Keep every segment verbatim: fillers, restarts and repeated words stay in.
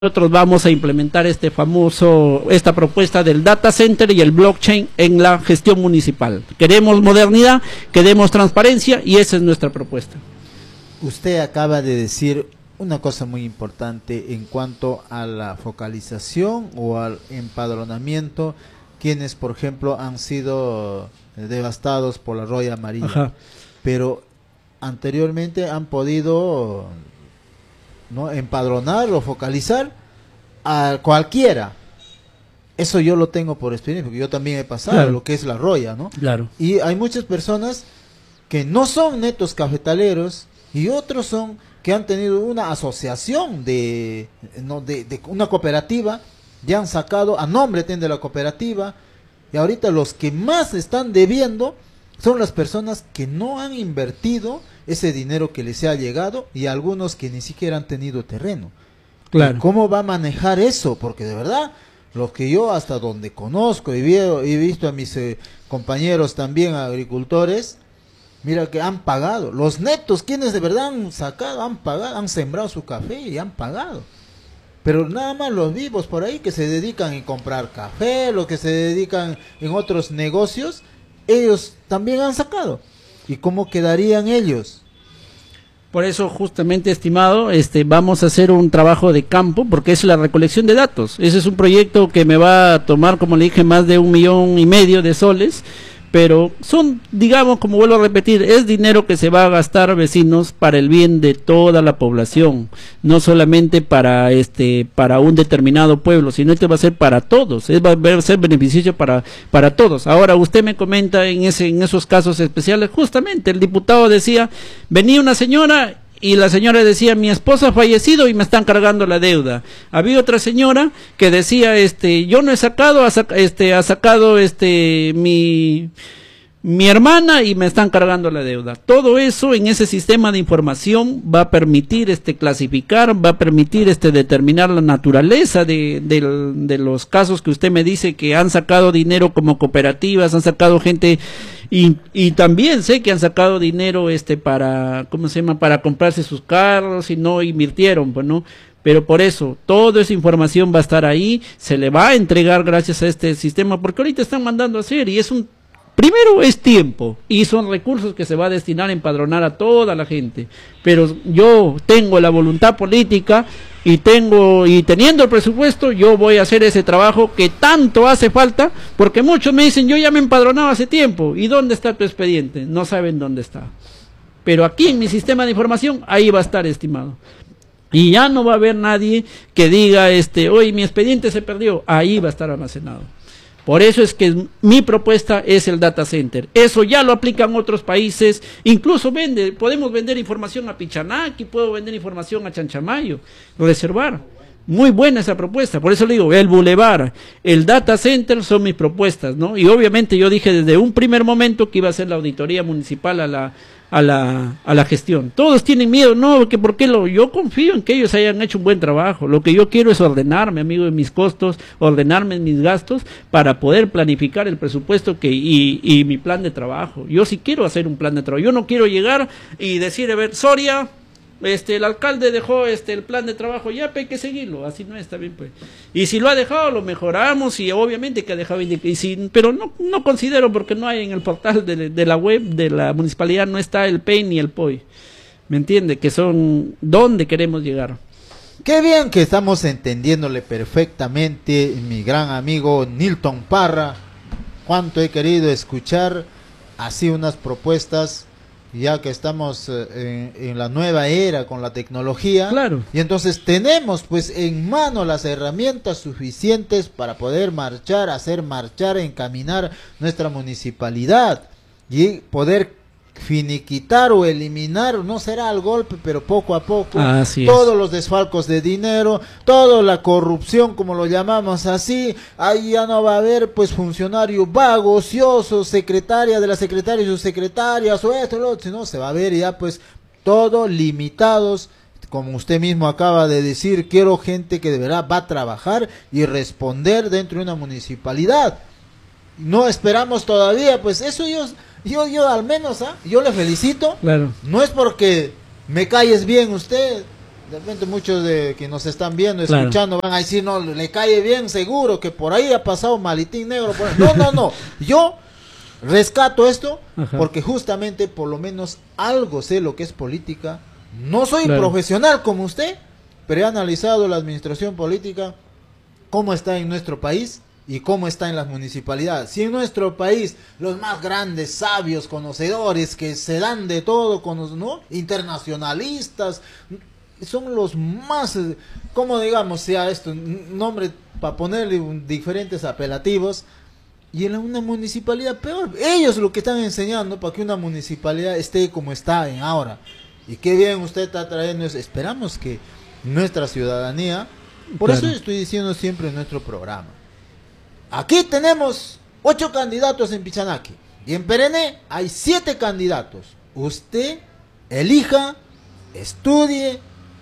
Nosotros vamos a implementar este famoso, esta propuesta del data center y el blockchain en la gestión municipal. Queremos modernidad, queremos transparencia y esa es nuestra propuesta. Usted acaba de decir una cosa muy importante en cuanto a la focalización o al empadronamiento, quienes por ejemplo han sido devastados por la roya amarilla. Ajá. Pero anteriormente han podido, ¿no?, empadronar o focalizar a cualquiera. Eso yo lo tengo por experiencia, porque yo también he pasado, claro, lo que es la roya, ¿no? Claro. Y hay muchas personas que no son netos cafetaleros y otros son que han tenido una asociación de, no, de, de una cooperativa, ya han sacado a nombre de la cooperativa, y ahorita los que más están debiendo son las personas que no han invertido ese dinero que les ha llegado y algunos que ni siquiera han tenido terreno. Claro. ¿Cómo va a manejar eso? Porque de verdad, lo que yo hasta donde conozco y veo, he visto a mis eh, compañeros también agricultores, mira que han pagado. Los netos, quienes de verdad han sacado, han pagado, han sembrado su café y han pagado. Pero nada más los vivos por ahí que se dedican a comprar café, los que se dedican en otros negocios, ellos también han sacado. ¿Y cómo quedarían ellos? Por eso, justamente, estimado, este, vamos a hacer un trabajo de campo, porque es la recolección de datos. Ese es un proyecto que me va a tomar, como le dije, más de un millón y medio de soles, pero son, digamos, como vuelvo a repetir, es dinero que se va a gastar, vecinos, para el bien de toda la población, no solamente para este para un determinado pueblo, sino que va a ser para todos, es, va a ser beneficio para para todos. Ahora usted me comenta en ese en esos casos especiales, justamente el diputado decía, venía una señora y la señora decía, mi esposa ha fallecido y me están cargando la deuda. Había otra señora que decía, este, yo no he sacado, ha, sac este, ha sacado este mi, mi hermana y me están cargando la deuda. Todo eso en ese sistema de información va a permitir este clasificar, va a permitir este determinar la naturaleza de, de, de los casos que usted me dice que han sacado dinero como cooperativas, han sacado gente. Y, y también sé que han sacado dinero este para, ¿cómo se llama?, para comprarse sus carros y no invirtieron, pues, ¿no? Pero por eso, toda esa información va a estar ahí, se le va a entregar gracias a este sistema, porque ahorita están mandando a hacer y es un, primero es tiempo y son recursos que se va a destinar a empadronar a toda la gente, pero yo tengo la voluntad política y tengo y teniendo el presupuesto, yo voy a hacer ese trabajo que tanto hace falta, porque muchos me dicen, yo ya me empadronaba hace tiempo, ¿y dónde está tu expediente? No saben dónde está, pero aquí en mi sistema de información, ahí va a estar, estimado, y ya no va a haber nadie que diga, este, oye, mi expediente se perdió, ahí va a estar almacenado. Por eso es que mi propuesta es el data center. Eso ya lo aplican otros países, incluso vende, podemos vender información a Pichanaki, puedo vender información a Chanchamayo, reservar. Muy buena esa propuesta, por eso le digo, el bulevar, el data center son mis propuestas, ¿no? Y obviamente yo dije desde un primer momento que iba a ser la auditoría municipal a la a la a la gestión. Todos tienen miedo, no, que por qué lo, yo confío en que ellos hayan hecho un buen trabajo. Lo que yo quiero es ordenarme, amigo, en mis costos, ordenarme en mis gastos para poder planificar el presupuesto que y, y mi plan de trabajo. Yo sí quiero hacer un plan de trabajo. Yo no quiero llegar y decir, a ver, Soria, este el alcalde dejó este el plan de trabajo, ya hay que seguirlo, así no está bien, pues. Y si lo ha dejado, lo mejoramos y obviamente que ha dejado, y si, pero no no considero, porque no hay en el portal de, de la web de la municipalidad, no está el P E I ni el P O I, ¿me entiende? Que son donde queremos llegar. Qué bien que estamos entendiéndole perfectamente, mi gran amigo Nilton Parra. Cuánto he querido escuchar así unas propuestas, ya que estamos eh, en, en la nueva era con la tecnología. Claro. Y entonces tenemos pues en mano las herramientas suficientes para poder marchar, hacer marchar, encaminar nuestra municipalidad y poder finiquitar o eliminar, no será al golpe, pero poco a poco, Así todos es. los desfalcos de dinero, toda la corrupción, como lo llamamos así. Ahí ya no va a haber pues funcionario vago, ocioso, secretaria de la secretaria y sus secretarias, o esto, lo otro, sino se va a ver ya pues todo limitados. Como usted mismo acaba de decir, quiero gente que de verdad va a trabajar y responder dentro de una municipalidad. No esperamos todavía, pues eso ellos... Yo, yo al menos, ¿ah? Yo le felicito. Claro. No es porque me calles bien usted, De repente muchos de que nos están viendo, escuchando, claro, van a decir, no, le cae bien seguro, que por ahí ha pasado maletín negro. Por no, no, no. Yo rescato esto, ajá, porque justamente por lo menos algo sé lo que es política. No soy claro profesional como usted, pero he analizado la administración política, cómo está en nuestro país y cómo está en las municipalidades. Si en nuestro país los más grandes, sabios, conocedores, que se dan de todo, ¿no?, internacionalistas, son los más, como digamos, sea esto, nombre para ponerle diferentes apelativos, y en una municipalidad peor. Ellos lo que están enseñando para que una municipalidad esté como está en ahora. Y qué bien usted está trayendo eso. Esperamos que nuestra ciudadanía, por claro, eso estoy diciendo siempre en nuestro programa, aquí tenemos ocho candidatos en Pichanaki, y en Perené hay siete candidatos. Usted elija, estudie,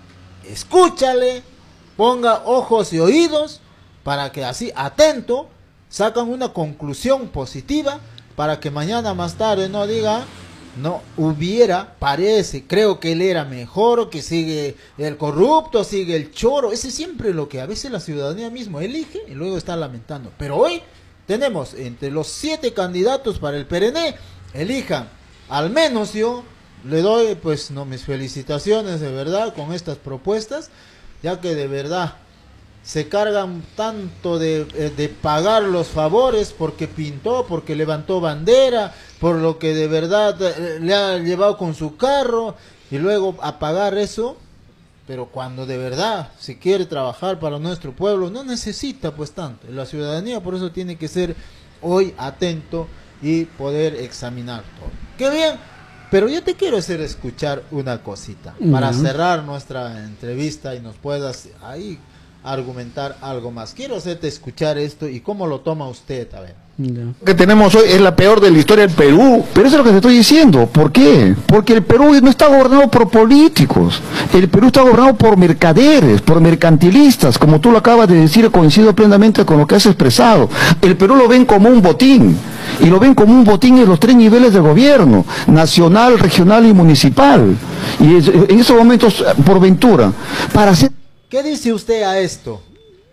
escúchale, ponga ojos y oídos, para que así, atento, sacan una conclusión positiva, para que mañana más tarde no diga, no hubiera, parece, creo que él era mejor, que sigue el corrupto, sigue el choro. Ese es siempre lo que a veces la ciudadanía mismo elige y luego está lamentando. Pero hoy tenemos entre los siete candidatos para el Perené, elijan, al menos yo le doy pues no mis felicitaciones de verdad con estas propuestas, ya que de verdad se cargan tanto de, de pagar los favores porque pintó, porque levantó bandera, por lo que de verdad le ha llevado con su carro, y luego a pagar eso. Pero cuando de verdad se quiere trabajar para nuestro pueblo, no necesita pues tanto. La ciudadanía por eso tiene que ser hoy atento y poder examinar todo. ¡Qué bien! Pero yo te quiero hacer escuchar una cosita, uh-huh, para cerrar nuestra entrevista y nos puedas ahí argumentar algo más. Quiero hacerte escuchar esto y cómo lo toma usted, a ver. No. Que tenemos hoy es la peor de la historia del Perú, pero eso es lo que te estoy diciendo. ¿Por qué? Porque el Perú no está gobernado por políticos, el Perú está gobernado por mercaderes, por mercantilistas, como tú lo acabas de decir, coincido plenamente con lo que has expresado. El Perú lo ven como un botín, y lo ven como un botín en los tres niveles de gobierno, nacional, regional y municipal, y es, en esos momentos, por ventura, para hacer... ¿Qué dice usted a esto?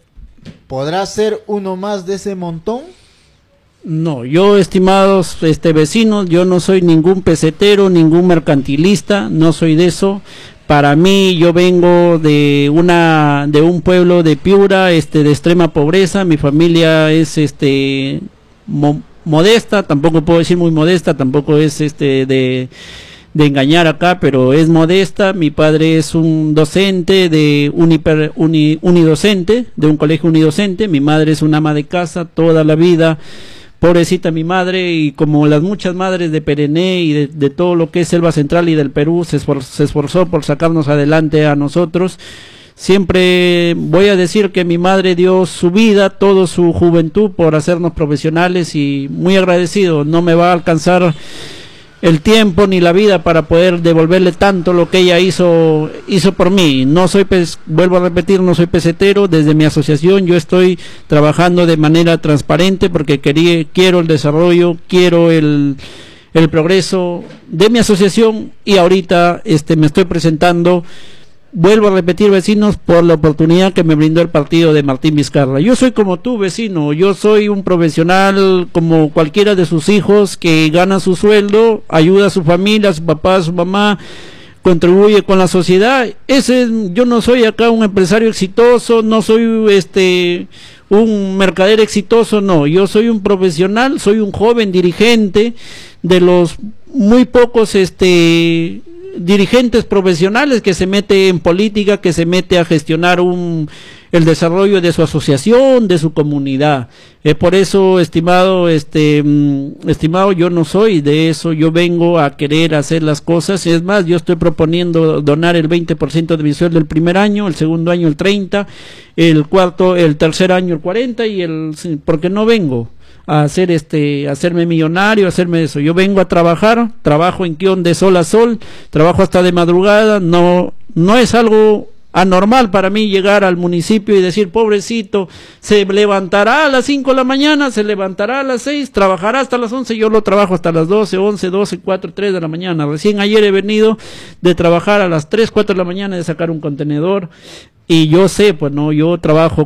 ¿Podrá ser uno más de ese montón? No, yo, estimados este vecinos, yo no soy ningún pesetero, ningún mercantilista, no soy de eso. Para mí, yo vengo de una de un pueblo de Piura, este de extrema pobreza. Mi familia es este mo, modesta, tampoco puedo decir muy modesta, tampoco es este de de engañar acá, pero es modesta. Mi padre es un docente de uniper, uni, unidocente, de un colegio unidocente. Mi madre es una ama de casa toda la vida. Pobrecita mi madre, y como las muchas madres de Perené y de, de todo lo que es Selva Central y del Perú, se, esfor, se esforzó por sacarnos adelante a nosotros. Siempre voy a decir que mi madre dio su vida, toda su juventud por hacernos profesionales, y muy agradecido. No me va a alcanzar el tiempo ni la vida para poder devolverle tanto lo que ella hizo hizo por mí. No soy, pes, vuelvo a repetir, no soy pesetero. Desde mi asociación yo estoy trabajando de manera transparente porque quería, quiero el desarrollo, quiero el, el progreso de mi asociación, y ahorita este me estoy presentando, vuelvo a repetir, vecinos, por la oportunidad que me brindó el partido de Martín Vizcarra. Yo soy como tú, vecino, yo soy un profesional como cualquiera de sus hijos que gana su sueldo, ayuda a su familia, a su papá, a su mamá, contribuye con la sociedad. Ese, yo no soy acá un empresario exitoso, no soy este un mercader exitoso, no, yo soy un profesional, soy un joven dirigente de los muy pocos este dirigentes profesionales que se mete en política, que se mete a gestionar un el desarrollo de su asociación, de su comunidad. Es por eso, estimado, este, estimado, yo no soy de eso. Yo vengo a querer hacer las cosas. Es más, yo estoy proponiendo donar el veinte por ciento de mi sueldo el primer año, el segundo año el treinta, el cuarto, el tercer año el cuarenta, y el, porque no vengo a hacer este, a hacerme millonario, a hacerme eso. Yo vengo a trabajar, trabajo en Kion de sol a sol, trabajo hasta de madrugada. No, no es algo anormal para mí llegar al municipio y decir, pobrecito, se levantará a las cinco de la mañana, se levantará a las seis, trabajará hasta las once, yo lo trabajo hasta las doce, once, doce, cuatro, tres de la mañana. Recién ayer he venido de trabajar a las tres, cuatro de la mañana, de sacar un contenedor, y yo sé, pues no, yo trabajo